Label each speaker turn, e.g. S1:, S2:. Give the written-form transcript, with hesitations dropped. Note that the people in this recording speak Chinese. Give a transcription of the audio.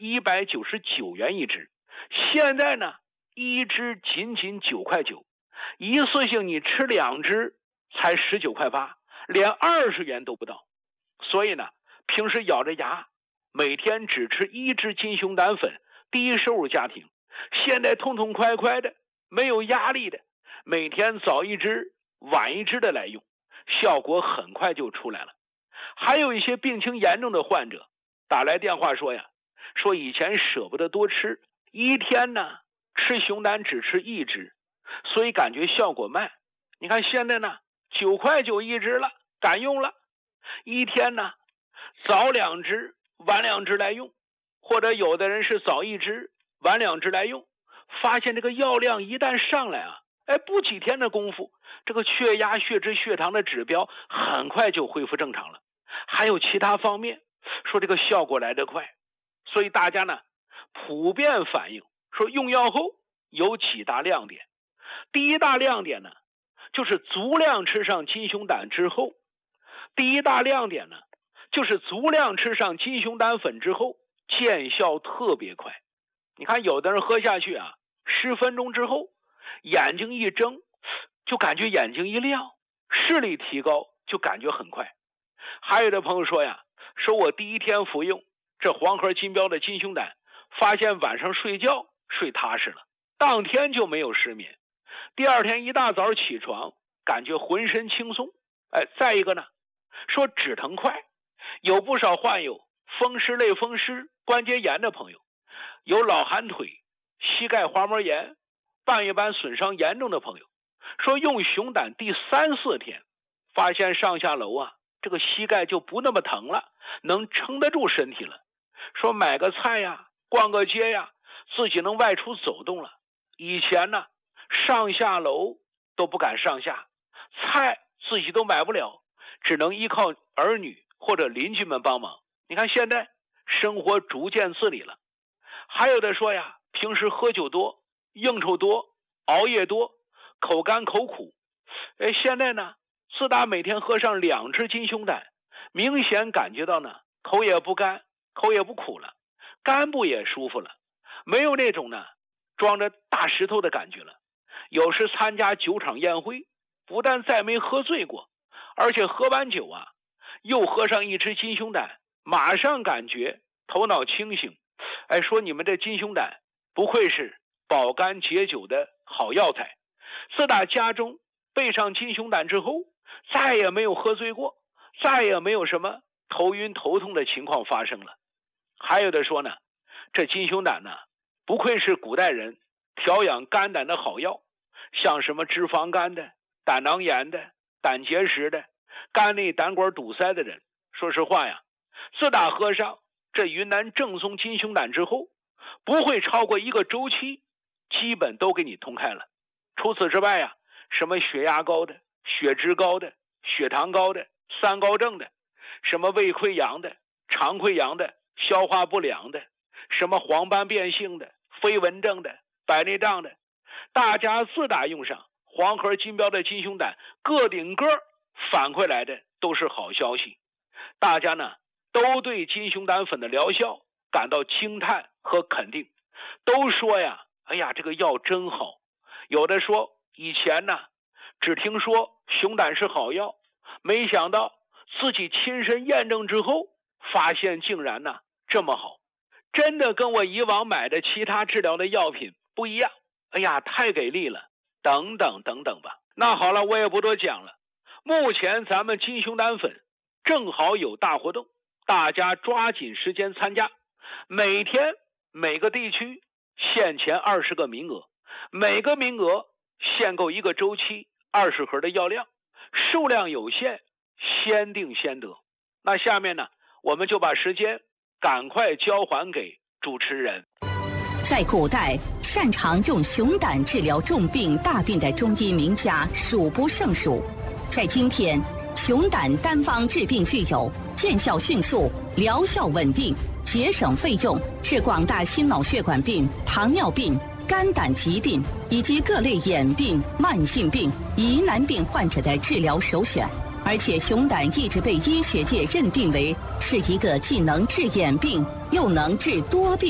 S1: 199元一支，现在呢一支仅仅9块9，一次性你吃2支才19块8，连20元都不到。所以呢，平时咬着牙每天只吃1支金熊胆粉，低收入家庭现在痛痛快快的，没有压力的，每天早1支晚1支的来用，效果很快就出来了。还有一些病情严重的患者打来电话说呀，说以前舍不得多吃，一天呢吃熊胆只吃1支，所以感觉效果慢。你看现在呢9块9一支了，敢用了，一天呢早2支晚2支来用，或者有的人是早1支晚2支来用，发现这个药量一旦上来啊，不几天的功夫，这个血压、血脂、血糖的指标很快就恢复正常了。还有其他方面说这个效果来得快，所以大家呢普遍反映说用药后有几大亮点。第一大亮点呢，就是足量吃上金熊胆之后，就是足量吃上金熊胆粉之后见效特别快。你看有的人喝下去啊，10分钟之后眼睛一睁就感觉眼睛一亮，视力提高就感觉很快。还有的朋友说呀，说我第一天服用这黄河金标的金熊胆，发现晚上睡觉睡踏实了，当天就没有失眠，第二天一大早起床感觉浑身轻松。再一个呢，说止疼快，有不少患有风湿类风湿关节炎的朋友，有老寒腿、膝盖滑膜炎、半月板损伤严重的朋友，说用熊胆第3、4天发现上下楼啊这个膝盖就不那么疼了，能撑得住身体了。说买个菜呀，逛个街呀，自己能外出走动了。以前呢上下楼都不敢上下，菜自己都买不了，只能依靠儿女或者邻居们帮忙。你看现在生活逐渐自理了。还有的说呀，平时喝酒多、应酬多、熬夜多，口干口苦，现在呢自打每天喝上2支金熊胆，明显感觉到呢口也不干，口也不苦了，肝部也舒服了，没有那种呢装着大石头的感觉了。有时参加酒场宴会，不但再没喝醉过，而且喝完酒啊又喝上1支金熊胆，马上感觉头脑清醒。说你们这金熊胆不愧是保肝解酒的好药材。自打家中备上金熊胆之后，再也没有喝醉过，再也没有什么头晕头痛的情况发生了。还有的说呢，这金熊胆呢不愧是古代人调养肝胆的好药，像什么脂肪肝的、胆囊炎的、胆结石的、肝内胆管堵塞的人，说实话呀，自打喝上这云南正宗金熊胆之后，不会超过1个周期基本都给你通开了。除此之外呀，什么血压高的、血脂高的、血糖高的、三高症的，什么胃溃疡的、肠溃疡的、消化不良的，什么黄斑变性的、飞蚊症的、白内障的，大家自打用上黄河金标的金熊胆，个顶个反馈来的都是好消息。大家呢都对金熊胆粉的疗效感到惊叹和肯定，都说呀，哎呀这个药真好。有的说以前呢只听说熊胆是好药，没想到自己亲身验证之后，发现竟然呢这么好，真的跟我以往买的其他治疗的药品不一样。哎呀太给力了，等等等等吧。那好了，我也不多讲了。目前咱们金熊胆粉正好有大活动，大家抓紧时间参加。每天每个地区限前20个名额，每个名额限购1个周期20盒的药量，数量有限，先定先得。那下面呢，我们就把时间赶快交还给主持人。
S2: 在古代，擅长用熊胆治疗重病大病的中医名家数不胜数。在今天，熊胆单方治病具有见效迅速、疗效稳定、节省费用，是广大心脑血管病、糖尿病、肝胆疾病以及各类眼病、慢性病、疑难病患者的治疗首选。而且熊胆一直被医学界认定为是一个既能治眼病又能治多病